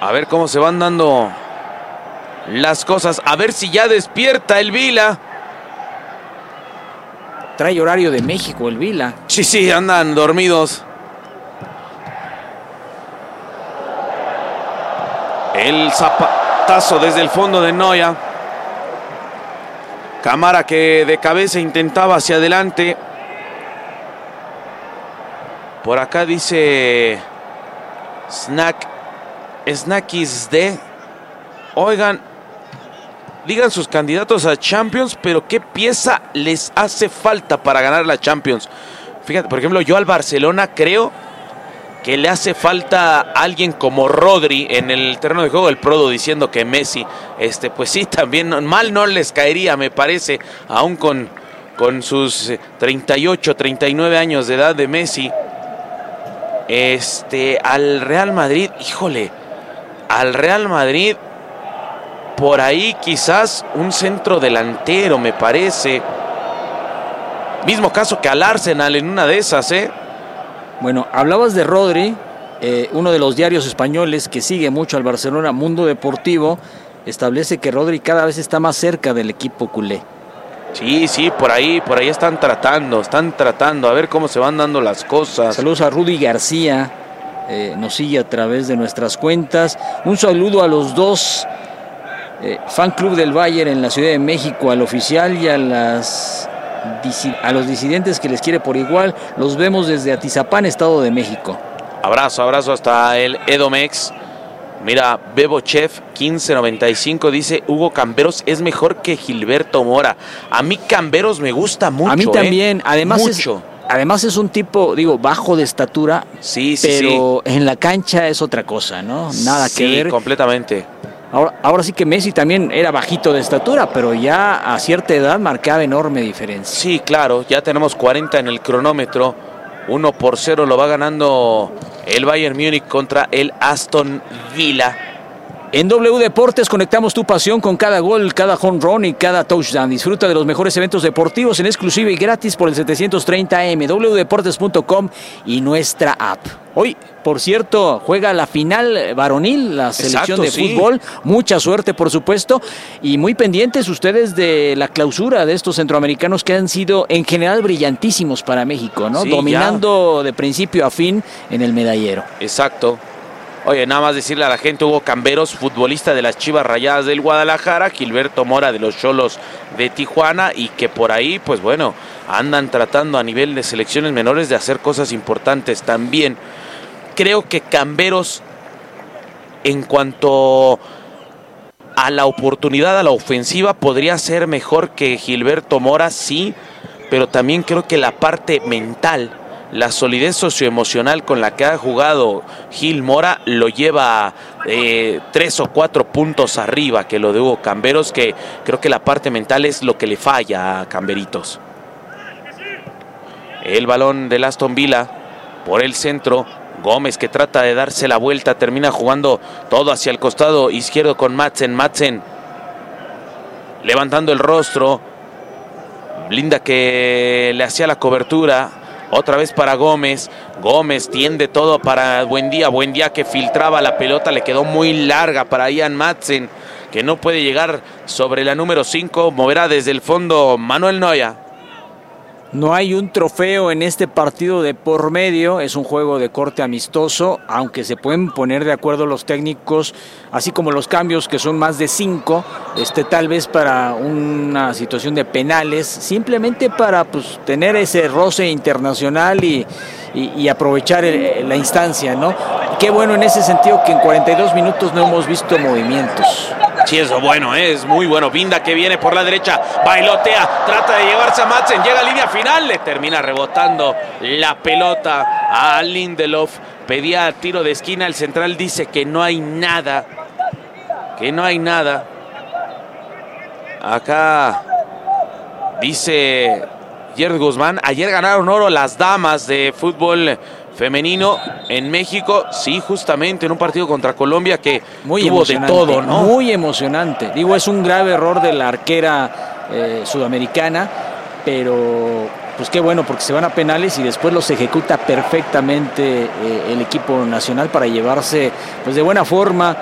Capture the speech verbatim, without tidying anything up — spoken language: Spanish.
A ver cómo se van dando las cosas. A ver si ya despierta el Vila. Trae horario de México el Vila. Sí, sí, andan dormidos. El zapatazo desde el fondo de Noya. Camara que de cabeza intentaba hacia adelante. Por acá dice Snack Snackis de oigan, digan sus candidatos a Champions, pero ¿qué pieza les hace falta para ganar la Champions? Fíjate, por ejemplo, yo al Barcelona creo que le hace falta alguien como Rodri en el terreno de juego. El Prodo diciendo que Messi, este, pues sí, también mal no les caería, me parece, aún con, con sus treinta y ocho, treinta y nueve años de edad de Messi. Este, al Real Madrid, híjole, al Real Madrid, por ahí quizás un centro delantero, me parece. Mismo caso que al Arsenal en una de esas, ¿eh? Bueno, hablabas de Rodri, eh, uno de los diarios españoles que sigue mucho al Barcelona, Mundo Deportivo, establece que Rodri cada vez está más cerca del equipo culé. Sí, sí, por ahí, por ahí están tratando, están tratando, a ver cómo se van dando las cosas. Saludos a Rudy García, eh, nos sigue a través de nuestras cuentas. Un saludo a los dos, eh, fan club del Bayern en la Ciudad de México, al oficial y a las... a los disidentes que les quiere por igual. Los vemos desde Atizapán, Estado de México. Abrazo, abrazo hasta el Edomex. Mira, Bebo Chef quince noventa y cinco dice: Hugo Camberos es mejor que Gilberto Mora. A mí Camberos me gusta mucho. A mí también, ¿eh? además mucho. Es, además es un tipo, digo, bajo de estatura, sí, sí, pero sí. En la cancha es otra cosa, ¿no? Nada sí, que ver. Sí, completamente. Ahora, ahora sí que Messi también era bajito de estatura, pero ya a cierta edad marcaba enorme diferencia. Sí, claro, ya tenemos cuarenta en el cronómetro. uno por cero lo va ganando el Bayern Múnich contra el Aston Villa. En W Deportes conectamos tu pasión con cada gol, cada home run y cada touchdown. Disfruta de los mejores eventos deportivos en exclusiva y gratis por el setecientos treinta A M, doble u deportes punto com y nuestra app. Hoy, por cierto, juega la final varonil, la selección Exacto, de sí. fútbol. Mucha suerte, por supuesto. Y muy pendientes ustedes de la clausura de estos centroamericanos que han sido en general brillantísimos para México, ¿no? Sí, dominando ya de principio a fin en el medallero. Exacto. Oye, nada más decirle a la gente: Hugo Camberos, futbolista de las Chivas Rayadas del Guadalajara, Gilberto Mora de los Xolos de Tijuana, y que por ahí, pues bueno, andan tratando a nivel de selecciones menores de hacer cosas importantes también. Creo que Camberos, en cuanto a la oportunidad, a la ofensiva, podría ser mejor que Gilberto Mora, sí, pero también creo que la parte mental, la solidez socioemocional con la que ha jugado Gil Mora lo lleva eh, tres o cuatro puntos arriba que lo de Hugo Camberos, que creo que la parte mental es lo que le falla a Camberitos. El balón del Aston Villa por el centro. Gómez, que trata de darse la vuelta, termina jugando todo hacia el costado izquierdo con Madsen. Madsen levantando el rostro. Blinda, que le hacía la cobertura. Otra vez para Gómez. Gómez tiende todo para Buendía. Buendía, que filtraba la pelota, le quedó muy larga para Ian Madsen, que no puede llegar sobre la número cinco. Moverá desde el fondo Manuel Neuer. No hay un trofeo en este partido de por medio, es un juego de corte amistoso, aunque se pueden poner de acuerdo los técnicos, así como los cambios, que son más de cinco, este, tal vez para una situación de penales, simplemente para pues, tener ese roce internacional y, y, y aprovechar el, la instancia, ¿no? Qué bueno en ese sentido que en cuarenta y dos minutos no hemos visto movimientos. Sí, es bueno, ¿eh? Es muy bueno. Binda, que viene por la derecha, bailotea, trata de llevarse a Madsen, llega a línea final, le termina rebotando la pelota a Lindelof. Pedía tiro de esquina, el central dice que no hay nada, que no hay nada. Acá dice Jared Guzmán: ayer ganaron oro las damas de fútbol femenino en México, sí, justamente en un partido contra Colombia que muy tuvo de todo, ¿no? Muy emocionante. Digo, es un grave error de la arquera eh, sudamericana, pero pues qué bueno, porque se van a penales y después los ejecuta perfectamente eh, el equipo nacional para llevarse pues de buena forma